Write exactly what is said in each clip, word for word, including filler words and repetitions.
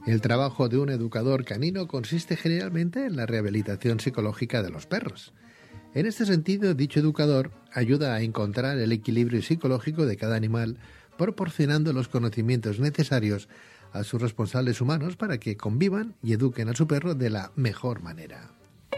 El trabajo de un educador canino consiste generalmente en la rehabilitación psicológica de los perros. En este sentido, dicho educador ayuda a encontrar el equilibrio psicológico de cada animal, proporcionando los conocimientos necesarios a sus responsables humanos para que convivan y eduquen a su perro de la mejor manera.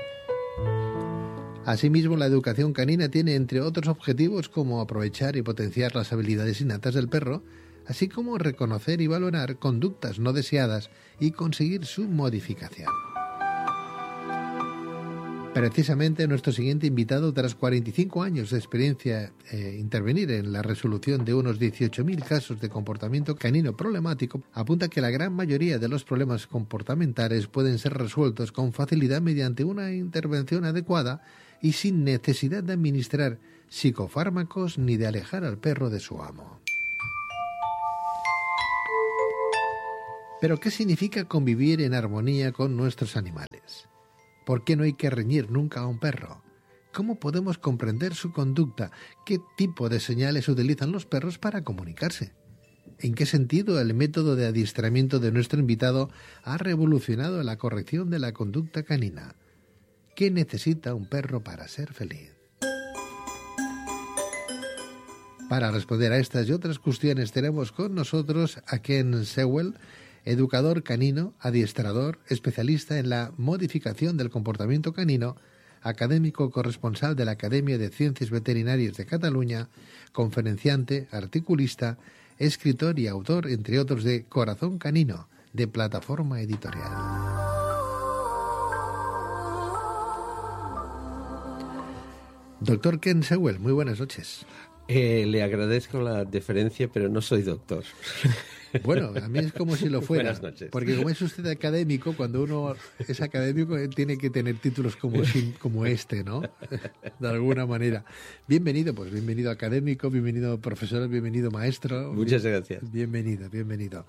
Asimismo, la educación canina tiene, entre otros objetivos, como aprovechar y potenciar las habilidades innatas del perro, así como reconocer y valorar conductas no deseadas y conseguir su modificación. Precisamente nuestro siguiente invitado, tras cuarenta y cinco años de experiencia eh, intervenir en la resolución de unos dieciocho mil casos de comportamiento canino problemático, apunta que la gran mayoría de los problemas comportamentales pueden ser resueltos con facilidad mediante una intervención adecuada y sin necesidad de administrar psicofármacos ni de alejar al perro de su amo. Pero, ¿qué significa convivir en armonía con nuestros animales? ¿Por qué no hay que reñir nunca a un perro? ¿Cómo podemos comprender su conducta? ¿Qué tipo de señales utilizan los perros para comunicarse? ¿En qué sentido el método de adiestramiento de nuestro invitado ha revolucionado la corrección de la conducta canina? ¿Qué necesita un perro para ser feliz? Para responder a estas y otras cuestiones tenemos con nosotros a Ken Sewell, educador canino, adiestrador, especialista en la modificación del comportamiento canino, académico corresponsal de la Academia de Ciencias Veterinarias de Cataluña, conferenciante, articulista, escritor y autor, entre otros, de Corazón Canino, de Plataforma Editorial. Doctor Ken Sewell, muy buenas noches. Eh, le agradezco la deferencia, pero no soy doctor. Bueno, a mí es como si lo fuera. Buenas noches. Porque como es usted académico, cuando uno es académico tiene que tener títulos como, como este, ¿no? De alguna manera. Bienvenido, pues bienvenido académico, bienvenido profesor, bienvenido maestro. Muchas gracias. Bienvenido, bienvenido.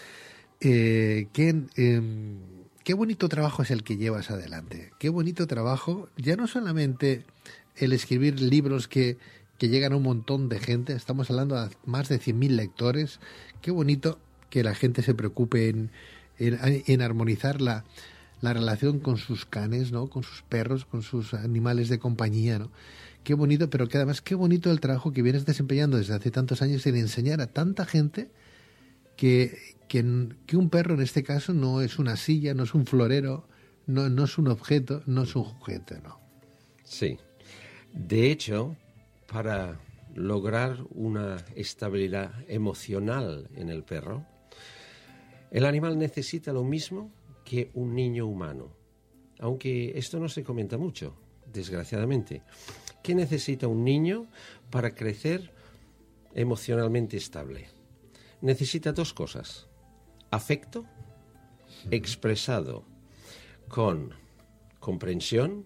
Eh, Ken, eh, qué bonito trabajo es el que llevas adelante. Qué bonito trabajo, ya no solamente el escribir libros que... que llegan a un montón de gente, estamos hablando de más de cien mil lectores. Qué bonito que la gente se preocupe en, en, en armonizar la, la relación con sus canes, ¿no? Con sus perros, con sus animales de compañía, ¿no? Qué bonito, pero que además qué bonito el trabajo que vienes desempeñando desde hace tantos años en enseñar a tanta gente que, que, que un perro en este caso no es una silla, no es un florero, no, no es un objeto, no es un juguete, ¿no? Sí. De hecho, para lograr una estabilidad emocional en el perro, el animal necesita lo mismo que un niño humano. Aunque esto no se comenta mucho, desgraciadamente. ¿Qué necesita un niño para crecer emocionalmente estable? Necesita dos cosas. Afecto, expresado con comprensión,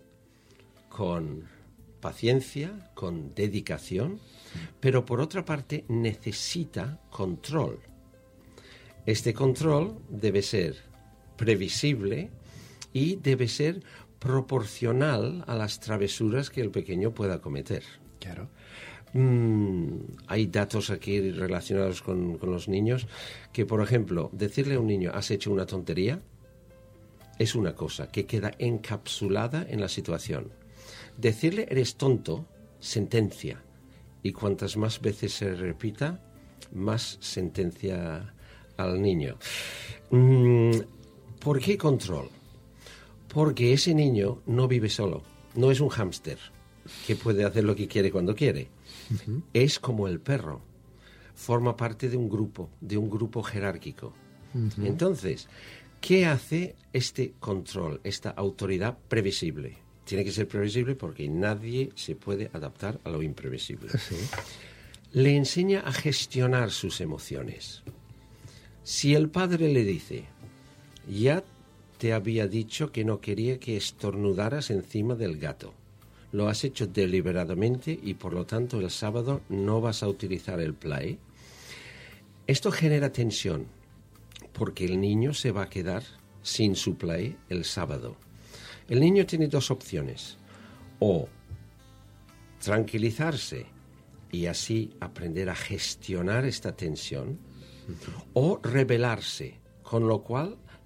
con paciencia, con dedicación, pero por otra parte necesita control. Este control debe ser previsible y debe ser proporcional a las travesuras que el pequeño pueda cometer. Claro. Mm, hay datos aquí relacionados con, con los niños que, por ejemplo, decirle a un niño has hecho una tontería es una cosa que queda encapsulada en la situación. Decirle eres tonto, sentencia. Y cuantas más veces se repita, más sentencia al niño. ¿Por qué control? Porque ese niño no vive solo. No es un hámster que puede hacer lo que quiere cuando quiere. Uh-huh. Es como el perro. Forma parte de un grupo, de un grupo jerárquico. Uh-huh. Entonces, ¿qué hace este control, esta autoridad previsible? Tiene que ser previsible porque nadie se puede adaptar a lo imprevisible. Sí. Le enseña a gestionar sus emociones. Si el padre le dice, ya te había dicho que no quería que estornudaras encima del gato, lo has hecho deliberadamente y por lo tanto el sábado no vas a utilizar el play, esto genera tensión porque el niño se va a quedar sin su play el sábado. El niño tiene dos opciones, o tranquilizarse y así aprender a gestionar esta tensión, o rebelarse, con lo cual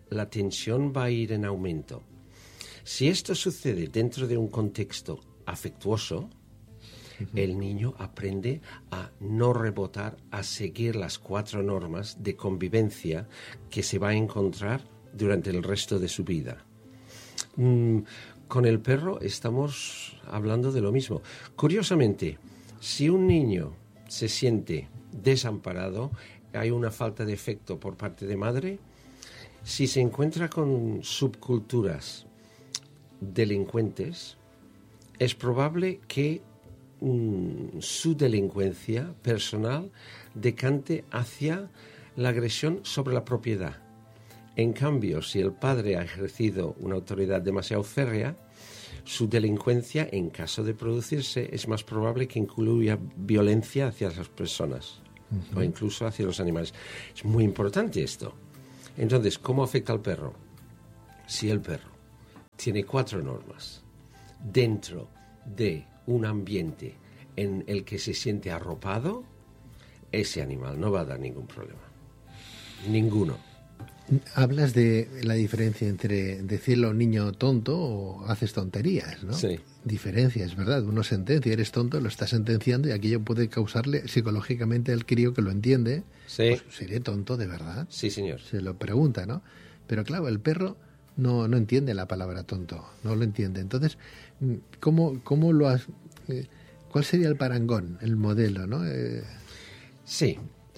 la tensión va a ir en aumento. Si esto sucede dentro de un contexto afectuoso, uh-huh. el niño aprende a no rebotar, a seguir las cuatro normas de convivencia que se va a encontrar durante el resto de su vida. Mm, con el perro estamos hablando de lo mismo. Curiosamente, si un niño se siente desamparado, hay una falta de afecto por parte de madre, si se encuentra con subculturas delincuentes, es probable que mm, su delincuencia personal decante hacia la agresión sobre la propiedad. En cambio, si el padre ha ejercido una autoridad demasiado férrea, su delincuencia, en caso de producirse, es más probable que incluya violencia hacia las personas uh-huh. o incluso hacia los animales. Es muy importante esto. Entonces, ¿cómo afecta al perro? Si el perro tiene cuatro normas dentro de un ambiente en el que se siente arropado, ese animal no va a dar ningún problema. Ninguno. Hablas de la diferencia entre decirle a un niño tonto o haces tonterías, ¿no? Sí. Diferencia, es verdad. Uno sentencia, eres tonto, lo está sentenciando y aquello puede causarle psicológicamente al crío que lo entiende. Sí. Pues, ¿seré tonto de verdad? Sí, señor. Se lo pregunta, ¿no? Pero claro, el perro no, no entiende la palabra tonto, no lo entiende. Entonces, ¿cómo, cómo lo has, eh, ¿cuál sería el parangón, el modelo, ¿no? Eh... Sí.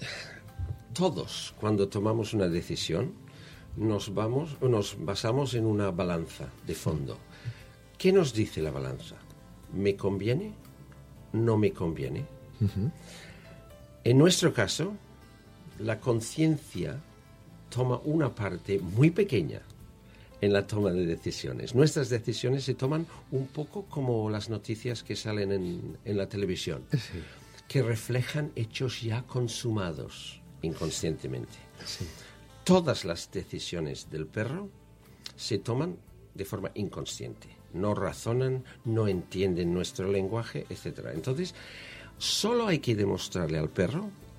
Todos, cuando tomamos una decisión, nos vamos, nos basamos en una balanza de fondo. ¿Qué nos dice la balanza? ¿Me conviene? ¿No me conviene? Uh-huh. En nuestro caso, la conciencia toma una parte muy pequeña en la toma de decisiones. Nuestras decisiones se toman un poco como las noticias que salen en, en la televisión, sí. que reflejan hechos ya consumados inconscientemente. Sí. Todas las decisiones del perro se toman de forma inconsciente. No razonan, no entienden nuestro lenguaje, etcétera. Entonces, solo hay que demostrarle al perro